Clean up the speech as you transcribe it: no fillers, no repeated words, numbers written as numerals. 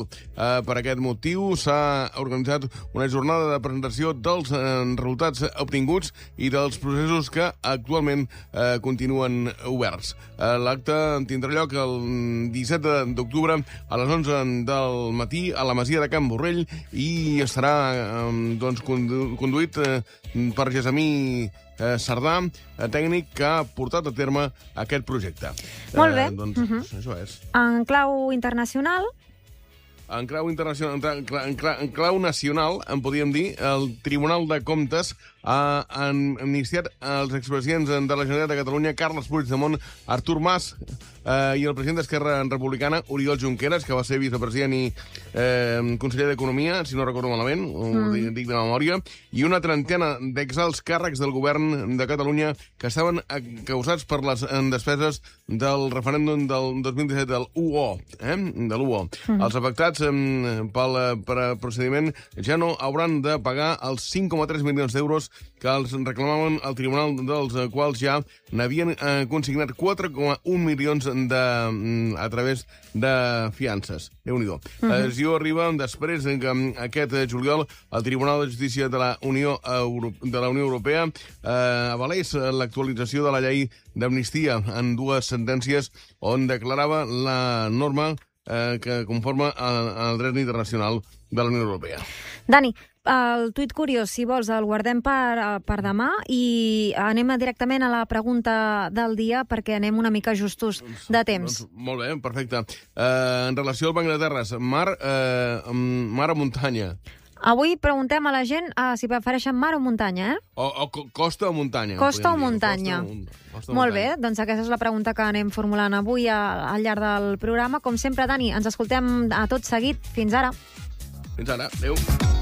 Per aquest motiu s'ha organitzat una jornada de presentació dels resultats obtinguts i dels processos que actualment continuen oberts. L'acte tindrà lloc el 17 d'octubre a les 11 del matí a la Masia de Can Borrell i estarà conduït per Gessamí Cerdà, tècnic que ha portat a terme aquest projecte. Molt bé. Això és. En clau internacional... En clau nacional, en podríem dir, el Tribunal de Comptes ha amnistiat els expresidents de la Generalitat de Catalunya, Carles Puigdemont, Artur Mas i el president d'Esquerra Republicana, Oriol Junqueras, que va ser vicepresident i conseller d'Economia, si no recordo malament, ho dic de memòria, i una trentena d'exalts càrrecs del govern de Catalunya que estaven causats per les despeses del referèndum del 2017 de l'UO. Els afectats pel procediment ja no hauran de pagar els 5,3 milions d'euros que els reclamaven al tribunal, dels quals ja n'havien consignat 4,1 milions a través de fiances. Déu-n'hi-do. La decisió arriba després que aquest juliol el Tribunal de Justícia de la Unió Europea avalés l'actualització de la llei d'amnistia en dues sentències on declarava la norma que conforma el dret internacional de la Unió Europea. Dani, el tuit curiós, si vols, el guardem per demà i anem directament a la pregunta del dia perquè anem una mica justos de temps. Molt bé, perfecte. En relació al Banc de Terres, mar o muntanya? Avui preguntem a la gent si prefereixen mar o muntanya, O costa o muntanya? Costa o muntanya. Molt bé, doncs aquesta és la pregunta que anem formulant avui al llarg del programa. Com sempre, Dani, ens escoltem a tot seguit. Fins ara. Fins ara. Adéu.